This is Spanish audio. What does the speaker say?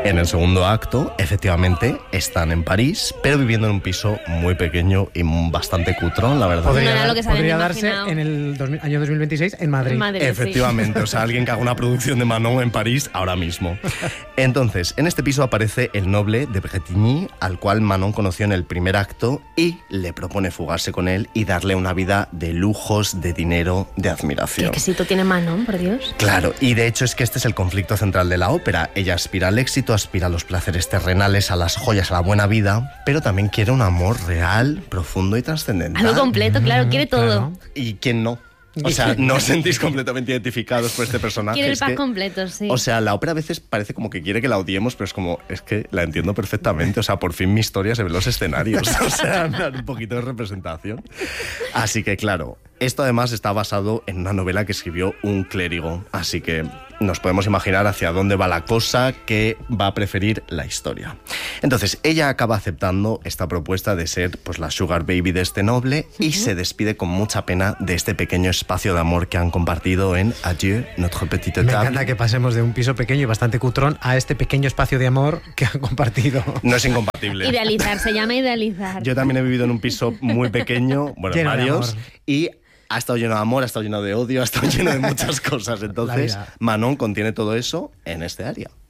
En el segundo acto, efectivamente, están en París, pero viviendo en un piso muy pequeño y bastante cutrón, la verdad. Podría darse en el año 2026 en Madrid. Efectivamente, sí. O sea, alguien que haga una producción de Manon en París ahora mismo. Entonces, en este piso aparece el noble de Bretigny, al cual Manon conoció en el primer acto y le propone fugarse con él y darle una vida de lujos, de dinero, de admiración. ¿Qué éxito tiene Manon, por Dios? Claro, y de hecho es que este es el conflicto central de la ópera. Ella aspira al éxito, aspira a los placeres terrenales, a las joyas, a la buena vida, pero también quiere un amor real, profundo y trascendental. Algo completo, claro, quiere todo. ¿Y quién no? O sea, ¿no os sentís completamente identificados por este personaje? Quiere el pack completo, sí. O sea, la ópera a veces parece como que quiere que la odiemos, pero es que la entiendo perfectamente. O sea, por fin mi historia se ve en los escenarios. O sea, un poquito de representación. Así que, claro, esto además está basado en una novela que escribió un clérigo. Así que nos podemos imaginar hacia dónde va la cosa, que va a preferir la historia. Entonces, ella acaba aceptando esta propuesta de ser pues la sugar baby de este noble y se despide con mucha pena de este pequeño espacio de amor que han compartido en Adieu, notre petite table. Me encanta que pasemos de un piso pequeño y bastante cutrón a este pequeño espacio de amor que han compartido. No es incompatible. Idealizar, se llama idealizar. Yo también he vivido en un piso muy pequeño, bueno, lleno varios, y ha estado lleno de amor, ha estado lleno de odio, ha estado lleno de muchas cosas. Entonces, Manon contiene todo eso en este área.